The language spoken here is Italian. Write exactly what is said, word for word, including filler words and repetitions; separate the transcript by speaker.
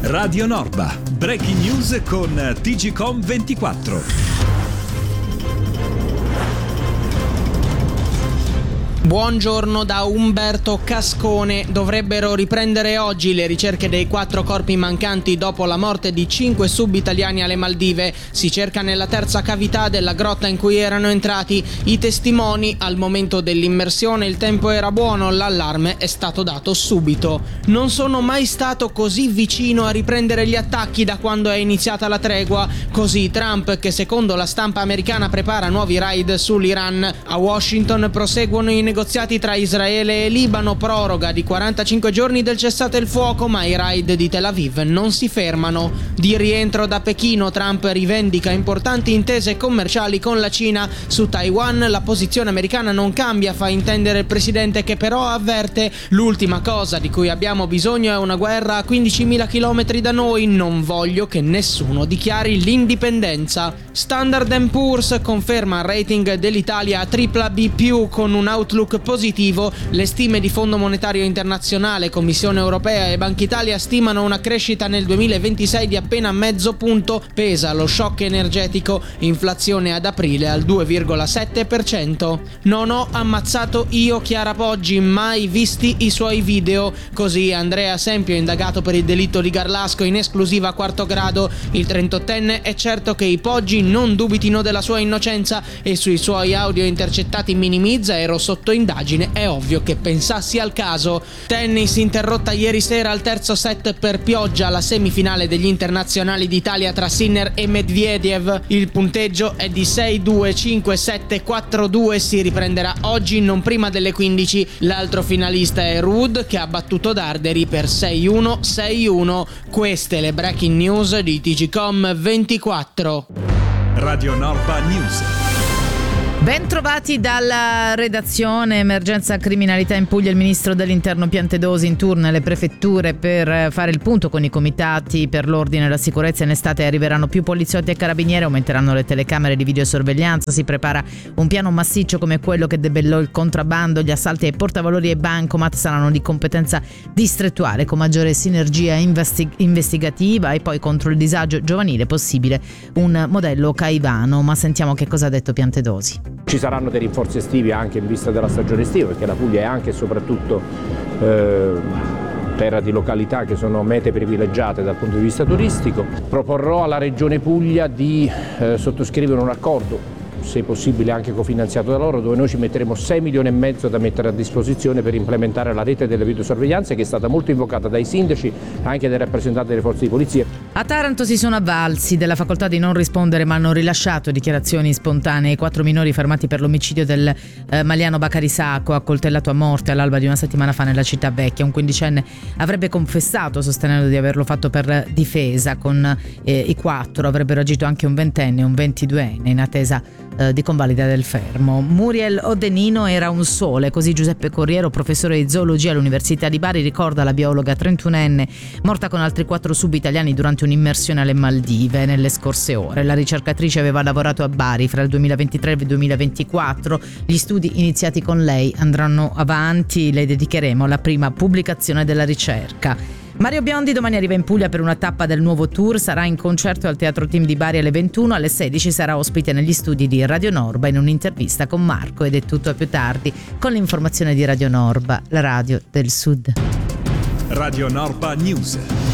Speaker 1: Radio Norba, breaking news con T G Com ventiquattro.
Speaker 2: Buongiorno da Umberto Cascone. Dovrebbero riprendere oggi le ricerche dei quattro corpi mancanti dopo la morte di cinque sub-italiani alle Maldive. Si cerca nella terza cavità della grotta in cui erano entrati i testimoni. Al momento dell'immersione il tempo era buono, l'allarme è stato dato subito. Non sono mai stato così vicino a riprendere gli attacchi da quando è iniziata la tregua. Così Trump, che secondo la stampa americana prepara nuovi raid sull'Iran. A Washington proseguono i negoziati tra Israele e Libano, proroga di quarantacinque giorni del cessate il fuoco, ma i raid di Tel Aviv non si fermano. Di rientro da Pechino, Trump rivendica importanti intese commerciali con la Cina. Su Taiwan la posizione americana non cambia, fa intendere il presidente, che però avverte: l'ultima cosa di cui abbiamo bisogno è una guerra a quindicimila chilometri da noi, non voglio che nessuno dichiari l'indipendenza. Standard and Poor's conferma il rating dell'Italia a tripla B più con un outlook positivo. Le stime di Fondo Monetario Internazionale, Commissione Europea e Banca Italia stimano una crescita nel duemilaventisei di appena mezzo punto. Pesa lo shock energetico, inflazione ad aprile al due virgola sette per cento. Non ho ammazzato io Chiara Poggi, mai visti i suoi video. Così Andrea Sempio, indagato per il delitto di Garlasco, in esclusiva a quarto grado. Il trentottenne è certo che i Poggi non dubitino della sua innocenza e sui suoi audio intercettati minimizza: ero sotto indagine, è ovvio che pensassi al caso. Tennis, interrotta ieri sera al terzo set per pioggia la semifinale degli internazionali d'Italia tra Sinner e Medvedev. Il punteggio è di sei due, cinque sette, quattro due, si riprenderà oggi non prima delle quindici. L'altro finalista è Ruud, che ha battuto Darderi per sei uno, sei uno. Queste le breaking news di T G Com ventiquattro.
Speaker 1: Radio Norba News.
Speaker 3: Ben trovati dalla redazione. Emergenza criminalità in Puglia. Il ministro dell'Interno Piantedosi in tour nelle prefetture per fare il punto con i comitati per l'ordine e la sicurezza. In estate arriveranno più poliziotti e carabinieri, aumenteranno le telecamere di videosorveglianza. Si prepara un piano massiccio come quello che debellò il contrabbando. Gli assalti ai portavalori e bancomat saranno di competenza distrettuale, con maggiore sinergia investi- investigativa, e poi contro il disagio giovanile possibile un modello Caivano. Ma sentiamo che cosa ha detto Piantedosi.
Speaker 4: Ci saranno dei rinforzi estivi anche in vista della stagione estiva, perché la Puglia è anche e soprattutto eh, terra di località che sono mete privilegiate dal punto di vista turistico. Proporrò alla Regione Puglia di eh, sottoscrivere un accordo, se possibile anche cofinanziato da loro, dove noi ci metteremo sei milioni e mezzo da mettere a disposizione per implementare la rete delle videosorveglianze, che è stata molto invocata dai sindaci e anche dai rappresentanti delle forze di polizia.
Speaker 3: A Taranto si sono avvalsi della facoltà di non rispondere, ma hanno rilasciato dichiarazioni spontanee. I quattro minori fermati per l'omicidio del eh, Maliano Bacarisacco, accoltellato a morte all'alba di una settimana fa nella città vecchia. Un quindicenne avrebbe confessato, sostenendo di averlo fatto per difesa. Con eh, i quattro avrebbero agito anche un ventenne e un ventiduenne, in attesa eh, di convalida del fermo. Muriel Odenino era un sole, così Giuseppe Corriero, professore di zoologia all'Università di Bari, ricorda la biologa trentunenne morta con altri quattro sub-italiani durante un'immersione alle Maldive nelle scorse ore. La ricercatrice aveva lavorato a Bari fra il duemilaventitré e il duemilaventiquattro. Gli studi iniziati con lei andranno avanti, le dedicheremo la prima pubblicazione della ricerca. Mario Biondi domani arriva in Puglia per una tappa del nuovo tour, sarà in concerto al Teatro Team di Bari alle ventuno, alle sedici sarà ospite negli studi di Radio Norba in un'intervista con Marco. Ed è tutto, a più tardi con l'informazione di Radio Norba, la radio del Sud.
Speaker 1: Radio Norba News.